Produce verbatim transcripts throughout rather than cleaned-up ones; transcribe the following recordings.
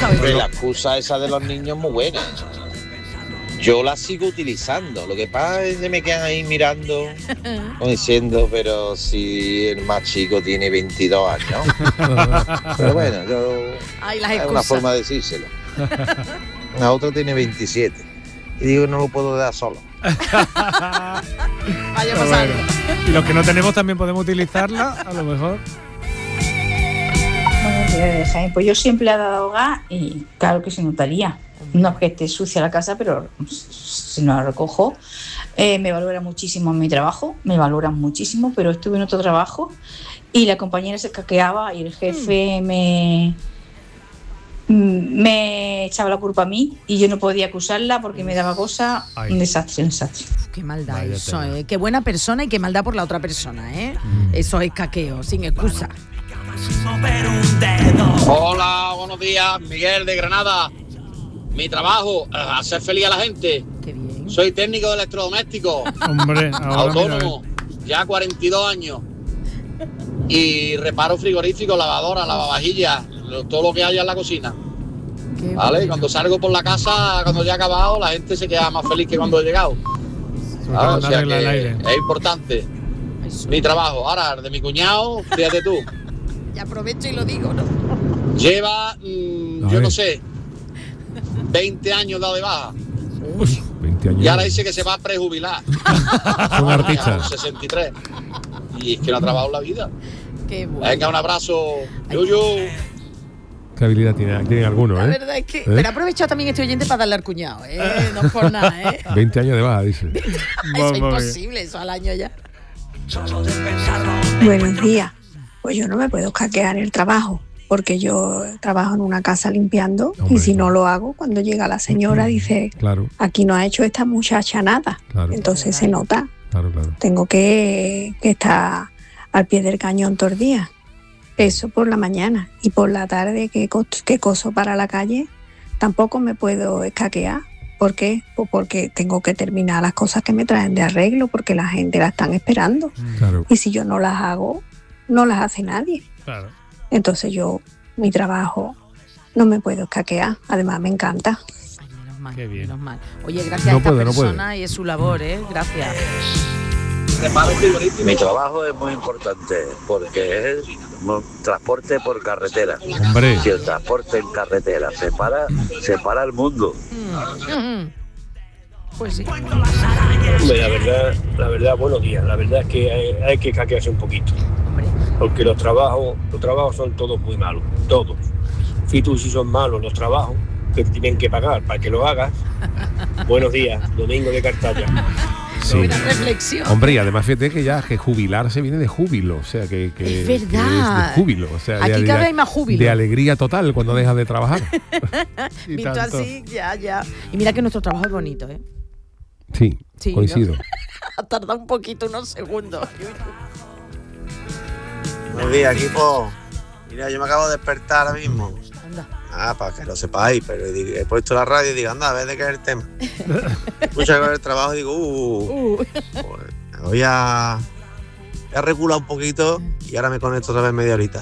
Hombre, la excusa esa de los niños es muy buena. Yo la sigo utilizando. Lo que pasa es que me quedan ahí mirando, como diciendo, pero si el más chico tiene veintidós años. Pero bueno, yo... Ay, las es excusas. una forma de decírselo. La otra tiene veintisiete. Y digo, no lo puedo dar solo. Vaya Pero pasando. bueno. Y los que no tenemos también podemos utilizarla, a lo mejor. Buenos días, Jaime. Pues yo siempre he dado hogar y claro que se notaría. No es que esté sucia la casa, pero si no la recojo, eh, me valora muchísimo en mi trabajo, me valoran muchísimo, pero estuve en otro trabajo y la compañera se caqueaba y el jefe me, me echaba la culpa a mí y yo no podía acusarla porque me daba cosa. Ay. Un desastre, un desastre. Qué maldad Vaya eso, tela. ¿eh? Qué buena persona y qué maldad por la otra persona, ¿eh? Mm. Eso es caqueo, sin excusa. Hola, buenos días, Miguel de Granada. Mi trabajo, eh, hacer feliz a la gente. Qué bien. Soy técnico de electrodoméstico, Hombre, ahora autónomo, ya cuarenta y dos años. Y reparo frigoríficos, lavadoras, lavavajillas, lo- todo lo que haya en la cocina. Qué ¿Vale? Y bueno. cuando salgo por la casa, cuando ya he acabado, la gente se queda más feliz que cuando he llegado. Sobre Ah, todo o sea arregla que el aire. es importante. Eso. Mi trabajo. Ahora, el de mi cuñado, fíjate tú, Y aprovecho y lo digo, ¿no? lleva, mm, A yo ver. no sé, veinte años dado de baja. Uy, veinte años. Y ahora dice que se va a prejubilar. Son artistas. Con sesenta y tres. Y es que no ha trabajado en la vida. Qué bueno. Venga, un abrazo. Yuyu. ¿Qué habilidad tiene, tienen algunos, La eh? verdad es que... ¿Eh? Pero ha aprovechado también este oyente para darle al cuñado, ¿eh? No es por nada, ¿eh? veinte años de baja, dice. Eso es Vamos, imposible, eso al año ya. Buenos días. Pues yo no me puedo escaquear el trabajo, porque yo trabajo en una casa limpiando Hombre, y si no claro. lo hago, cuando llega la señora dice, Claro, aquí no ha hecho esta muchacha nada. claro, Entonces se nota. claro, claro. Tengo que, que estar al pie del cañón todo el día. Eso por la mañana. Y por la tarde que, co- que coso para la calle, tampoco me puedo escaquear. ¿Por qué? Pues porque tengo que terminar las cosas que me traen de arreglo, porque la gente las están esperando. Claro. Y si yo no las hago, no las hace nadie. Claro. Entonces yo, mi trabajo, no me puedo escaquear. Además me encanta. Ay, menos mal, Qué bien. menos mal. Oye, gracias No a esta puede, no puede. persona y es su labor, ¿eh? Gracias. Mi trabajo es muy importante porque es mo- transporte por carretera. Hombre, Si el transporte en carretera se para, se para el mundo. Mm. Pues sí. Hombre, la verdad, la verdad, buenos días. La verdad es que hay, hay que caquearse un poquito. Hombre. Porque los trabajos, los trabajos son todos muy malos. Todos. Fíjate si son malos los trabajos que tienen que pagar para que lo hagas. Buenos días, Domingo de Cartaya. sí. Buena reflexión. Hombre, y además fíjate que ya que jubilarse viene de júbilo, o sea que, que, Es que verdad. es de júbilo, o sea, Aquí de, cada de- vez hay más júbilo. de alegría total cuando dejas de trabajar. Y Visto tanto. así, ya, ya. Y mira que nuestro trabajo es bonito, ¿eh? Sí, Sí, coincido. ¿no? Ha tardado un poquito, unos segundos. Buenos días, equipo. Mira, yo me acabo de despertar ahora mismo. Anda. Ah, para que lo sepáis, pero digo, he puesto la radio y digo, anda, a ver de qué es el tema. Escucho con el trabajo y digo, uh, Uh. pues, me voy a, voy a regular un poquito y ahora me conecto otra vez media horita.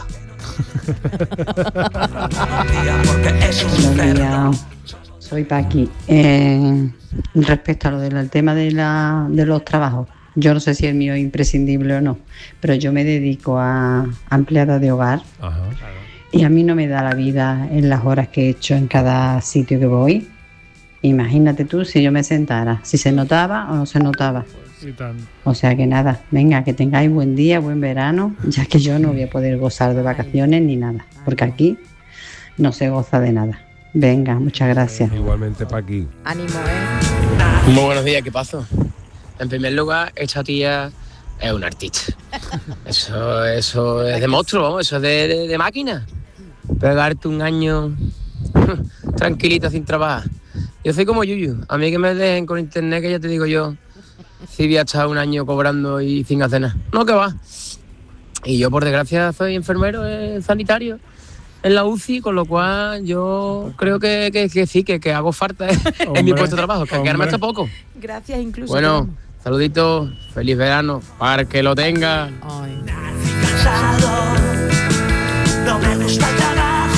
Buenos días, soy Paqui. Eh, respecto a lo del tema de, la, de los trabajos, yo no sé si el mío es imprescindible o no, pero yo me dedico a, a empleada de hogar Ajá. y a mí no me da la vida en las horas que he hecho en cada sitio que voy. Imagínate tú si yo me sentara, si se notaba o no se notaba. Y tanto. O sea que nada, venga, que tengáis buen día, buen verano, ya que yo no voy a poder gozar de vacaciones ni nada, porque aquí no se goza de nada. Venga, muchas gracias. Igualmente para aquí. Ánimo, ¿eh? Muy buenos días, ¿qué pasó? En primer lugar, esta tía es una artista. Eso, eso es de monstruo, vamos, eso es de, de, de máquina. Pegarte un año tranquilita sin trabajar. Yo soy como Yuyu, a mí que me dejen con internet, que ya te digo yo, si voy a estar un año cobrando y sin hacer nada. No, que va. Y yo, por desgracia, soy enfermero eh, sanitario en la U C I, con lo cual yo creo que, que, que sí, que, que hago falta eh, en mi puesto de trabajo, que quedarme hasta poco. Gracias incluso. Bueno, saluditos, feliz verano, para que lo tenga. Ay. No me gusta el trabajo,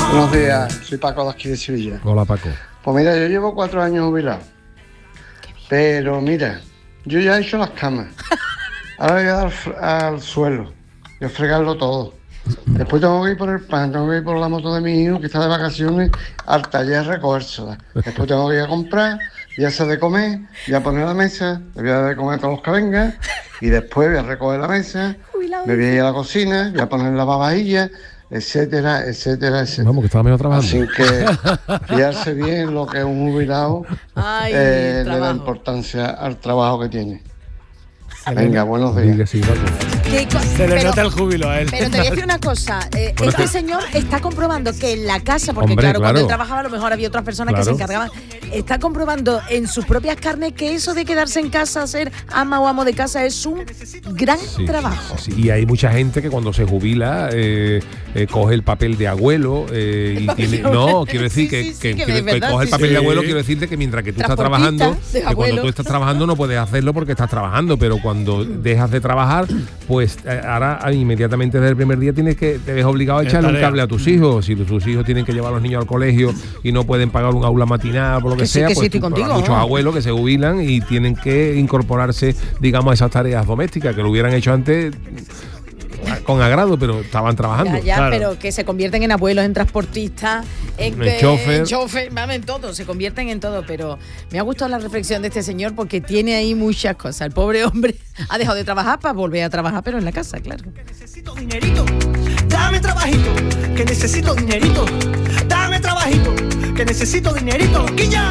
Buenos días, soy Paco de aquí de Sevilla. Hola, Paco. Pues mira, yo llevo cuatro años jubilado. Pero mira, yo ya he hecho las camas. Ahora voy a dar al suelo y a fregarlo todo. Después tengo que ir por el pan, tengo que ir por la moto de mi hijo que está de vacaciones al taller a recogérsela. Después tengo que ir a comprar, ya hacer de comer, ya poner la mesa, le voy a dar de comer a todos los que vengan y después voy a recoger la mesa, me voy a ir a la cocina, voy a poner la lavavajilla, etcétera, etcétera, etcétera. Vamos, que estaba menos trabajando. Así que fiarse bien lo que es un jubilado, Ay, eh, le da trabajo. importancia al trabajo que tiene. Venga, buenos días. ¿Qué co- Se le pero- nota el júbilo a él. Pero te voy a decir una cosa, eh, Bueno, este es que- señor está comprobando que en la casa, porque Hombre, claro, cuando claro. él trabajaba a lo mejor había otras personas que se Claro. encargaban, está comprobando en sus propias carnes que eso de quedarse en casa, ser ama o amo de casa es un gran Sí, trabajo. sí, y hay mucha gente que cuando se jubila eh, eh, coge el papel de abuelo eh, y tiene, no, quiero decir que, que- que que- es verdad, que coge el sí, papel sí. de abuelo, quiero decirte que mientras que tú estás Transportista trabajando, de que cuando abuelo. tú estás trabajando no puedes hacerlo porque estás trabajando, pero cuando dejas de trabajar, pues eh, ahora ah, inmediatamente desde el primer día tienes que te ves obligado a Es echarle un tarea. cable a tus hijos. Si tus hijos tienen que llevar a los niños al colegio y no pueden pagar un aula matinal por lo que, Que sí, sea, que sí, pues estoy tú- contigo, muchos ¿no? abuelos que se jubilan y tienen que incorporarse, digamos, a esas tareas domésticas que lo hubieran hecho antes con agrado, pero estaban trabajando. Ya, ya, pero que se convierten en abuelos, en transportistas, en, En que- chofer. en chofer, vamos, en todo, se convierten en todo. Pero me ha gustado la reflexión de este señor porque tiene ahí muchas cosas. El pobre hombre ha dejado de trabajar para volver a trabajar, pero en la casa, claro. Dinerito, dame trabajito, que necesito dinerito. Dame trabajito, que necesito dinerito. ¡Quilla!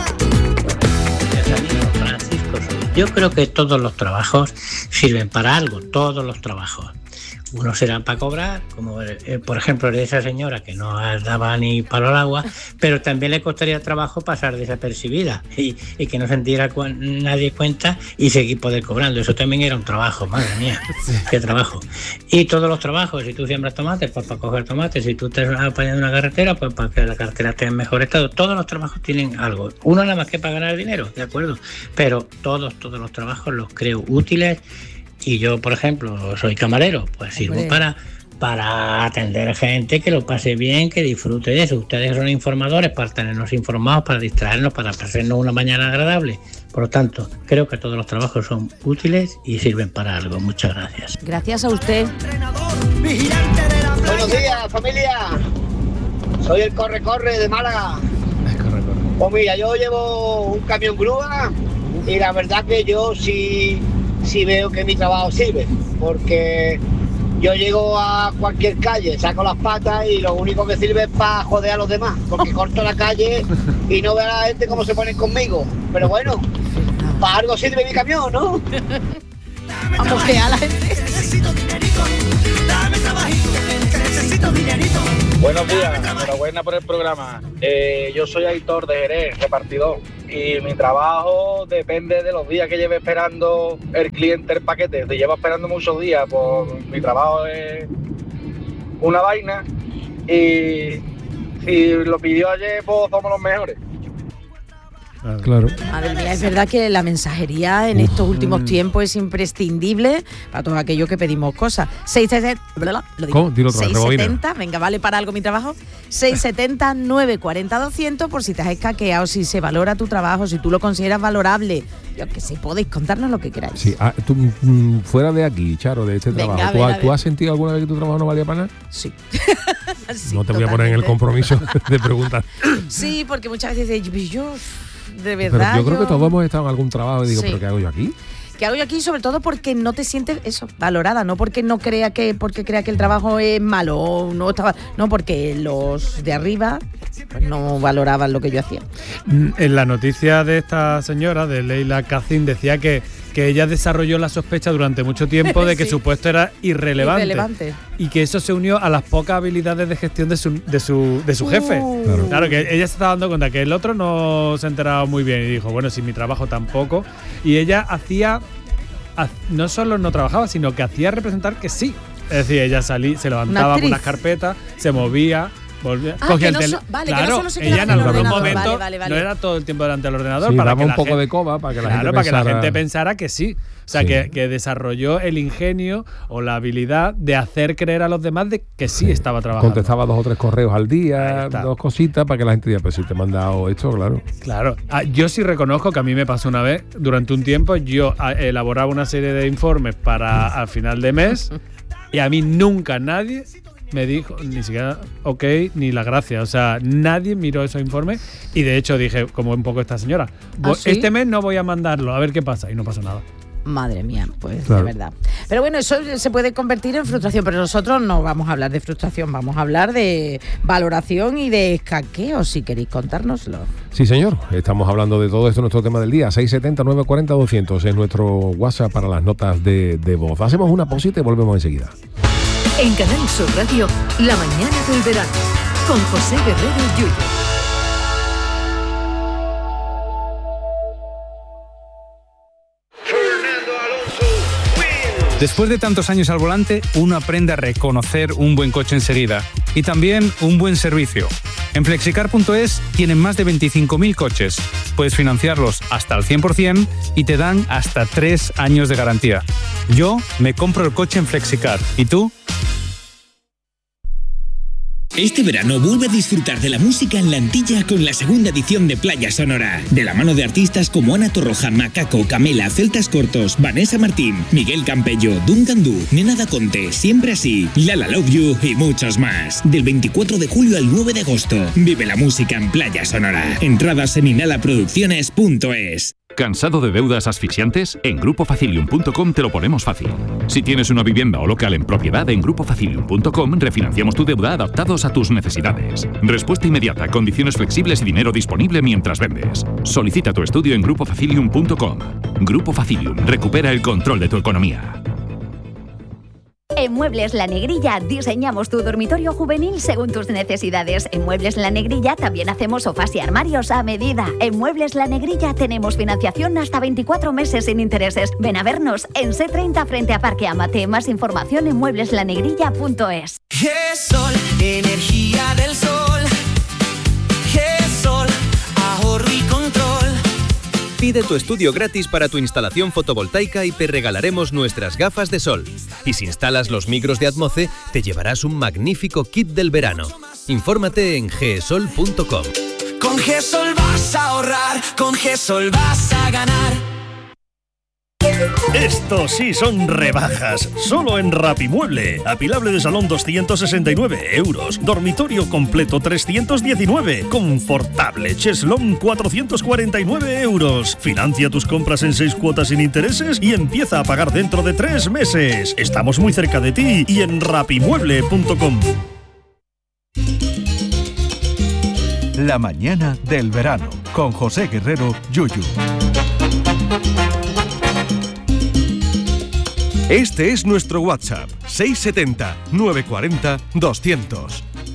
Francisco soy. Yo creo que todos los trabajos sirven para algo, todos los trabajos. Unos serán para cobrar, como eh, por ejemplo el de esa señora que no daba ni palo al agua, pero también le costaría trabajo pasar desapercibida y, y que no se diera cu- nadie cuenta y seguir poder cobrando. Eso también era un trabajo, madre mía, qué trabajo. Y todos los trabajos, si tú siembras tomates, pues para coger tomates, si tú estás apañando una carretera, pues para que la carretera esté en mejor estado. Todos los trabajos tienen algo. Uno nada más que para ganar dinero, de acuerdo, pero todos, todos los trabajos los creo útiles. Y yo, por ejemplo, soy camarero, pues sirvo Hombre. para, para atender gente, que lo pase bien, que disfrute de eso. Ustedes son informadores para tenernos informados, para distraernos, para hacernos una mañana agradable. Por lo tanto, creo que todos los trabajos son útiles y sirven para algo. Muchas gracias. Gracias a usted. Buenos días, familia. Soy el Corre Corre de Málaga. Pues mira, yo llevo un camión grúa y la verdad que yo sí, sí veo que mi trabajo sirve, porque yo llego a cualquier calle, saco las patas y lo único que sirve es para joder a los demás, porque corto la calle y no veo a la gente cómo se ponen conmigo. Pero bueno, para algo sirve mi camión, ¿no? Vamos que a la gente. Necesito dinerito, dame trabajito, que necesito dinerito. Buenos días, enhorabuena por el programa. Eh, yo soy Aitor de Jerez, repartidor, y mi trabajo depende de los días que lleve esperando el cliente el paquete. Te lleva esperando muchos días, pues mi trabajo es una vaina y si lo pidió ayer, pues somos los mejores. Claro. Madre mía, es verdad que la mensajería en estos últimos tiempos es imprescindible para todos aquellos que pedimos cosas. seis setenta, lo digo. ¿Cómo? Dilo otra vez, seis rebobina. setenta, venga, vale para algo mi trabajo. seis setenta, nueve cuarenta, doscientos por si te has escaqueado, si se valora tu trabajo, si tú lo consideras valorable. Yo que sé, podéis contarnos lo que queráis. Sí, ah, tú, mm, fuera de aquí, Charo, de este Venga, trabajo, a ¿tú, ver, has- a tú ver. has sentido alguna vez que tu trabajo no valía para nada? Sí. No te voy a poner en el compromiso de preguntar. Sí, porque muchas veces dices, yo, de Pero verdad. yo creo que todos hemos estado en algún trabajo y digo, Sí. ¿pero qué hago yo aquí? Que hago yo aquí sobre todo porque no te sientes eso valorada, no porque no crea que porque crea que el trabajo es malo o no estaba, no porque los de arriba pues, no valoraban lo que yo hacía. Mm, En la noticia de esta señora, de Leila Kazin, decía que, que ella desarrolló la sospecha durante mucho tiempo de que Sí. su puesto era irrelevante, Irrelevante. y que eso se unió a las pocas habilidades de gestión de su, de su, de su jefe. Uh. Claro. Claro, que ella se estaba dando cuenta que el otro no se enteraba muy bien y dijo, bueno, si mi trabajo tampoco. Y ella hacía, ha- no solo no trabajaba, sino que hacía representar que sí. Es decir, ella salía, se levantaba con actriz. unas carpetas, se movía. volvía, Ah, cogía que el no tele. so- vale, que no claro, solo se ella quedaba en en el algún ordenador. momento Vale, vale, vale. no era todo el tiempo delante del ordenador Sí, para daba que un la poco gente, de coba para que la claro, gente para que la pensara- gente pensara que sí. O sea, Sí. que, que desarrolló el ingenio o la habilidad de hacer creer a los demás de que sí, estaba trabajando. Contestaba dos o tres correos al Ahí día, está. dos cositas para que la gente diga, pues si te he mandado esto, claro. Claro, ah, yo sí reconozco que a mí me pasó una vez, durante un tiempo yo ah, elaboraba una serie de informes para al final de mes y a mí nunca nadie me dijo, ni siquiera ok, ni la gracia, o sea, nadie miró esos informes y de hecho dije, como un poco esta señora, ¿Ah, "Voy- sí? este mes no voy a mandarlo, a ver qué pasa", y no pasó nada. Madre mía, pues Claro. de verdad. Pero bueno, eso se puede convertir en frustración, pero nosotros no vamos a hablar de frustración, vamos a hablar de valoración y de escaqueo, si queréis contárnoslo. Sí, señor, estamos hablando de todo esto, nuestro tema del día, seis setenta, nueve cuarenta, doscientos es nuestro WhatsApp para las notas de, de voz. Hacemos una pausita y volvemos enseguida. En Canal Sur Radio, La mañana del verano, con José Guerrero Yuyu. Después de tantos años al volante, uno aprende a reconocer un buen coche enseguida y también un buen servicio. En flexicar punto es tienen más de veinticinco mil coches. Puedes financiarlos hasta el cien por ciento y te dan hasta tres años de garantía. Yo me compro el coche en Flexicar. ¿Y tú? Este verano vuelve a disfrutar de la música en la Antilla con la segunda edición de Playa Sonora. De la mano de artistas como Ana Torroja, Macaco, Camela, Celtas Cortos, Vanessa Martín, Miguel Campello, Duncan Du, Nena Da Conte, Siempre Así, Lala Love You y muchos más. Del veinticuatro de julio al nueve de agosto. Vive la música en Playa Sonora. Entradas en inhalaproducciones punto es. ¿Cansado de deudas asfixiantes? En grupo facilium punto com te lo ponemos fácil. Si tienes una vivienda o local en propiedad, en grupo facilium punto com refinanciamos tu deuda adaptados a tus necesidades. Respuesta inmediata, condiciones flexibles y dinero disponible mientras vendes. Solicita tu estudio en grupo facilium punto com. Grupo Facilium, recupera el control de tu economía. En Muebles La Negrilla diseñamos tu dormitorio juvenil según tus necesidades. En Muebles La Negrilla también hacemos sofás y armarios a medida. En Muebles La Negrilla tenemos financiación hasta veinticuatro meses sin intereses. Ven a vernos en C treinta frente a Parque Amate. Más información en muebles la negrilla punto es. G-Sol, energía del sol. G-Sol, ahorro y control. Pide tu estudio gratis para tu instalación fotovoltaica y te regalaremos nuestras gafas de sol. Y si instalas los micros de Atmoce, te llevarás un magnífico kit del verano. Infórmate en g sol punto com. Con G-Sol vas a ahorrar, con G-Sol vas a ganar. Estos sí son rebajas, solo en Rapimueble. Apilable de salón doscientos sesenta y nueve euros, dormitorio completo trescientos diecinueve, confortable cheslón cuatrocientos cuarenta y nueve euros. Financia tus compras en seis cuotas sin intereses y empieza a pagar dentro de tres meses. Estamos muy cerca de ti y en rapimueble punto com. La mañana del verano, con José Guerrero Yuyu. Este es nuestro WhatsApp, seis setenta, nueve cuarenta, doscientos.